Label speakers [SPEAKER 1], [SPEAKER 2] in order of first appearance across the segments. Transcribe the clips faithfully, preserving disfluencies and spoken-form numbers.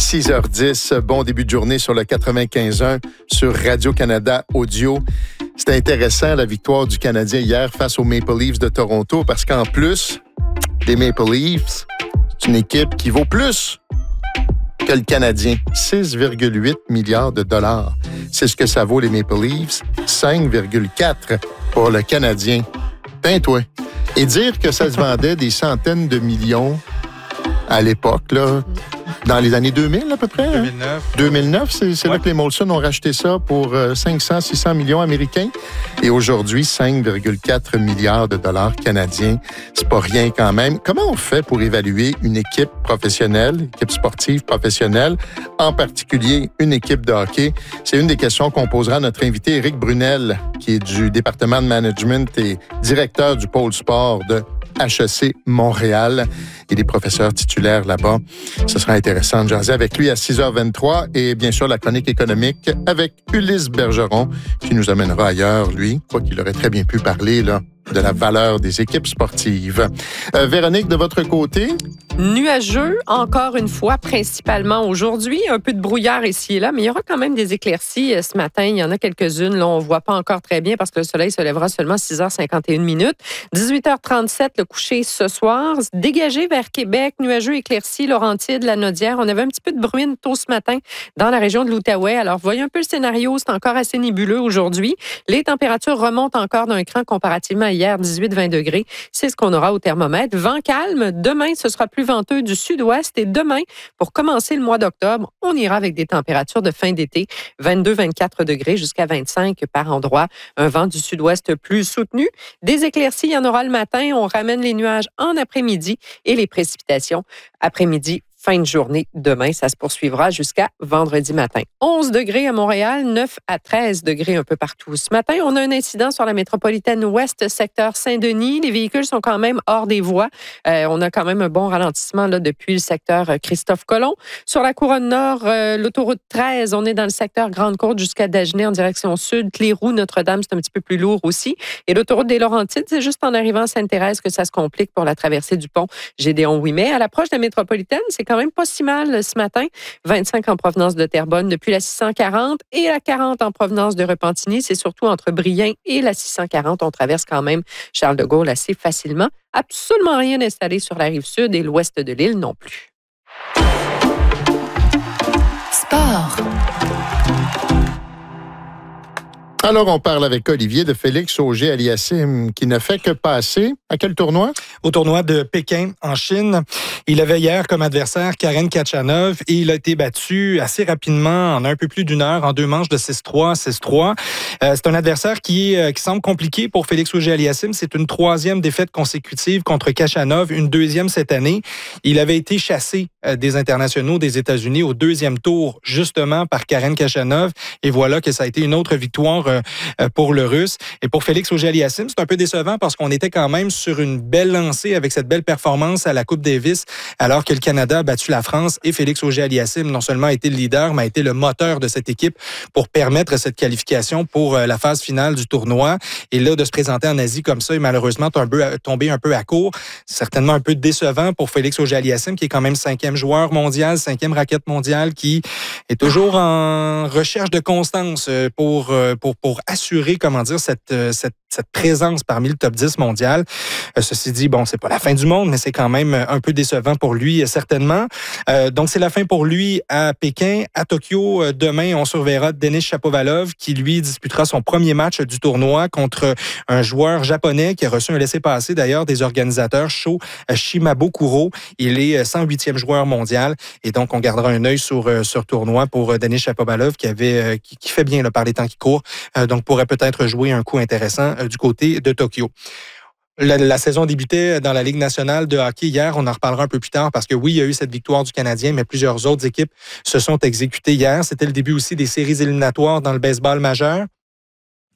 [SPEAKER 1] six heures dix, bon début de journée sur le quatre-vingt-quinze un sur Radio-Canada Audio. C'était intéressant, la victoire du Canadien hier face aux Maple Leafs de Toronto, parce qu'en plus des Maple Leafs, c'est une équipe qui vaut plus que le Canadien. six virgule huit milliards de dollars. C'est ce que ça vaut les Maple Leafs. cinq virgule quatre pour le Canadien. Peins-toi. Et dire que ça se vendait des centaines de millions à l'époque, là, dans les années deux mille à peu près.
[SPEAKER 2] deux mille neuf.
[SPEAKER 1] Hein? deux mille neuf, c'est, c'est ouais. là que les Molson ont racheté ça pour cinq cents à six cents millions américains. Et aujourd'hui, cinq virgule quatre milliards de dollars canadiens. C'est pas rien quand même. Comment on fait pour évaluer une équipe professionnelle, équipe sportive professionnelle, en particulier une équipe de hockey? C'est une des questions qu'on posera à notre invité Éric Brunel, qui est du département de management et directeur du pôle sport de H E C Montréal. Il est professeur titulaire là-bas. Ce sera intéressant de jaser avec lui à six heures vingt-trois et bien sûr la chronique économique avec Ulysse Bergeron qui nous amènera ailleurs, lui, quoi qu'il aurait très bien pu parler là, de la valeur des équipes sportives. Euh, Véronique, de votre côté?
[SPEAKER 3] Nuageux, encore une fois, principalement aujourd'hui. Un peu de brouillard ici et là, mais il y aura quand même des éclaircies ce matin. Il y en a quelques-unes. Là, on ne voit pas encore très bien parce que le soleil se lèvera seulement à six heures cinquante et une minutes. dix-huit heures trente-sept, le coucher ce soir. Dégagé vers Québec, nuageux, éclaircies, Laurentides, la Naudière. On avait un petit peu de bruine tôt ce matin dans la région de l'Outaouais. Alors, voyez un peu le scénario. C'est encore assez nébuleux aujourd'hui. Les températures remontent encore d'un cran comparativement à hier, dix-huit à vingt degrés. C'est ce qu'on aura au thermomètre. Vent calme. Demain, ce sera plus venteux du sud-ouest. Et demain, pour commencer le mois d'octobre, on ira avec des températures de fin d'été, vingt-deux à vingt-quatre degrés jusqu'à vingt-cinq par endroit. Un vent du sud-ouest plus soutenu. Des éclaircies, il y en aura le matin. On ramène les nuages en après-midi et les précipitations après-midi. Fin de journée demain, ça se poursuivra jusqu'à vendredi matin. onze degrés à Montréal, neuf à treize degrés un peu partout. Ce matin, on a un incident sur la métropolitaine ouest, secteur Saint-Denis. Les véhicules sont quand même hors des voies. Euh, on a quand même un bon ralentissement là, depuis le secteur Christophe-Colomb. Sur la couronne nord, euh, l'autoroute treize, on est dans le secteur Grande-Côte jusqu'à Dagenais en direction sud. Cléroux, Notre-Dame, c'est un petit peu plus lourd aussi. Et l'autoroute des Laurentides, c'est juste en arrivant à Sainte-Thérèse que ça se complique pour la traversée du pont Gédéon-Ouimet. À l'approche de la métropolitaine, c'est quand même pas si mal ce matin. vingt-cinq en provenance de Terrebonne depuis la six cent quarante et la quarante en provenance de Repentigny. C'est surtout entre Brien et la six cent quarante. On traverse quand même Charles de Gaulle assez facilement. Absolument rien installé sur la rive sud et l'ouest de l'île non plus.
[SPEAKER 4] Sport.
[SPEAKER 1] Alors, on parle avec Olivier de Félix Auger-Aliassime, qui ne fait que passer à quel tournoi?
[SPEAKER 2] Au tournoi de Pékin, en Chine. Il avait hier comme adversaire Karen Khachanov et il a été battu assez rapidement, en un peu plus d'une heure, en deux manches de six trois, six trois. Euh, c'est un adversaire qui, euh, qui semble compliqué pour Félix Auger-Aliassime. C'est une troisième défaite consécutive contre Khachanov, une deuxième cette année. Il avait été chassé euh, des internationaux des États-Unis au deuxième tour, justement par Karen Khachanov. Et voilà que ça a été une autre victoire euh, pour le Russe. Et pour Félix Auger-Aliassime, c'est un peu décevant parce qu'on était quand même sur une belle lancée avec cette belle performance à la Coupe Davis, alors que le Canada a battu la France et Félix Auger-Aliassime non seulement a été le leader, mais a été le moteur de cette équipe pour permettre cette qualification pour la phase finale du tournoi. Et là, de se présenter en Asie comme ça et malheureusement tomber un peu à court, c'est certainement un peu décevant pour Félix Auger-Aliassime, qui est quand même cinquième joueur mondial, cinquième raquette mondiale, qui est toujours en recherche de constance pour, pour, pour assurer, comment dire, cette, cette, cette présence parmi le top dix mondial. Ceci dit, bon, c'est pas la fin du monde, mais c'est quand même un peu décevant pour lui, certainement. Euh, donc, c'est la fin pour lui à Pékin. À Tokyo, demain, on surveillera Denis Shapovalov, qui, lui, disputera son premier match du tournoi contre un joueur japonais qui a reçu un laissez-passer, d'ailleurs, des organisateurs, Sho Shimabukuro. Il est cent huitième joueur mondial. Et donc, on gardera un œil sur ce tournoi pour Denis Shapovalov, qui, avait, qui, qui fait bien là, par les temps qui courent. Euh, donc, pourrait peut-être jouer un coup intéressant euh, du côté de Tokyo. La, la saison débutait dans la Ligue nationale de hockey hier. On en reparlera un peu plus tard parce que oui, il y a eu cette victoire du Canadien, mais plusieurs autres équipes se sont exécutées hier. C'était le début aussi des séries éliminatoires dans le baseball majeur.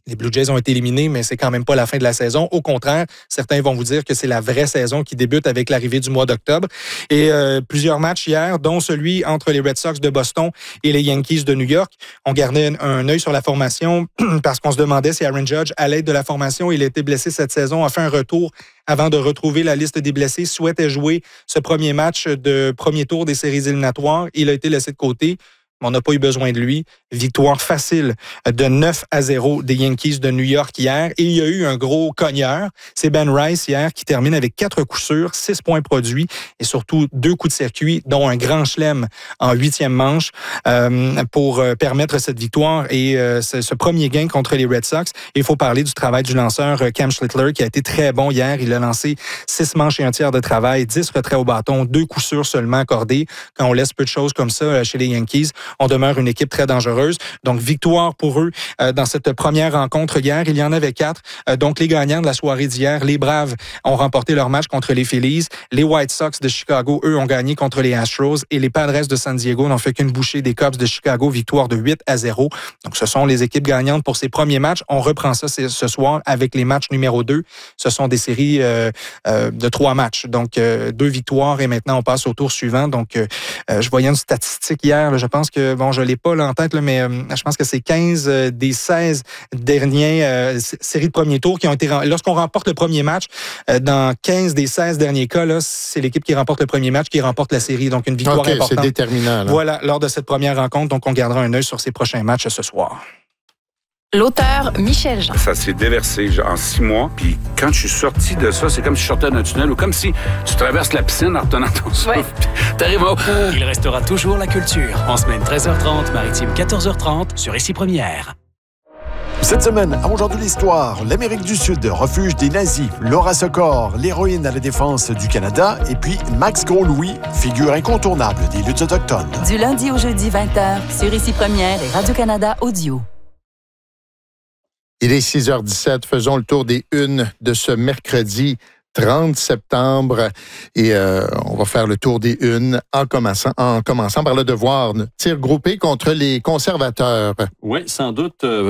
[SPEAKER 2] Les Blue Jays ont été éliminés, mais c'est quand même pas la fin de la saison. Au contraire, certains vont vous dire que c'est la vraie saison qui débute avec l'arrivée du mois d'octobre. Et euh, plusieurs matchs hier, dont celui entre les Red Sox de Boston et les Yankees de New York. On gardait un, un œil sur la formation parce qu'on se demandait si Aaron Judge, à l'aide de la formation, il a été blessé cette saison, a fait un retour avant de retrouver la liste des blessés, souhaitait jouer ce premier match de premier tour des séries éliminatoires. Il a été laissé de côté. On n'a pas eu besoin de lui. Victoire facile de neuf à zéro des Yankees de New York hier. Et il y a eu un gros cogneur. C'est Ben Rice hier qui termine avec quatre coups sûrs, six points produits et surtout deux coups de circuit, dont un grand chelem en huitième manche euh, pour euh, permettre cette victoire et euh, ce, ce premier gain contre les Red Sox. Et il faut parler du travail du lanceur euh, Cam Schlittler qui a été très bon hier. Il a lancé six manches et un tiers de travail, dix retraits au bâton, deux coups sûrs seulement accordés. Quand on laisse peu de choses comme ça euh, chez les Yankees, on demeure une équipe très dangereuse. Donc, victoire pour eux euh, dans cette première rencontre hier. Il y en avait quatre. Euh, donc, les gagnants de la soirée d'hier, les Braves ont remporté leur match contre les Phillies. Les White Sox de Chicago, eux, ont gagné contre les Astros. Et les Padres de San Diego n'ont fait qu'une bouchée des Cubs de Chicago. Victoire de huit à zéro. Donc, ce sont les équipes gagnantes pour ces premiers matchs. On reprend ça ce soir avec les matchs numéro deux. Ce sont des séries euh, euh, de trois matchs. Donc, euh, deux victoires et maintenant, on passe au tour suivant. Donc, euh, je voyais une statistique hier. Là, je pense que Bon, je ne l'ai pas là en tête, là, mais euh, je pense que c'est quinze euh, des seize derniers euh, séries de premier tour qui ont été... Lorsqu'on remporte le premier match, euh, dans quinze des seize derniers cas, là, c'est l'équipe qui remporte le premier match qui remporte la série. Donc, une victoire
[SPEAKER 1] okay,
[SPEAKER 2] importante.
[SPEAKER 1] C'est déterminant. Là.
[SPEAKER 2] Voilà, lors de cette première rencontre. Donc, on gardera un œil sur ces prochains matchs ce soir.
[SPEAKER 4] L'auteur Michel Jean.
[SPEAKER 5] Ça s'est déversé en six mois. Puis quand je suis sorti de ça, c'est comme si je sortais d'un tunnel ou comme si tu traverses la piscine en retenant ton souffle. Ouais. T'arrives au...
[SPEAKER 6] Il restera toujours la culture. En semaine treize heures trente, maritime quatorze heures trente, sur Ici Première.
[SPEAKER 7] Cette semaine, à Aujourd'hui l'Histoire, l'Amérique du Sud, refuge des nazis, Laura Sokor, l'héroïne à la défense du Canada, et puis Max Gros-Louis, figure incontournable des luttes autochtones.
[SPEAKER 4] Du lundi au jeudi, vingt heures, sur Ici Première et Radio-Canada Audio.
[SPEAKER 1] Il est six heures dix-sept. Faisons le tour des unes de ce mercredi trente septembre. Et euh, on va faire le tour des unes en commençant, en commençant par le Devoir. Tir groupé contre les conservateurs.
[SPEAKER 8] Oui, sans doute. Euh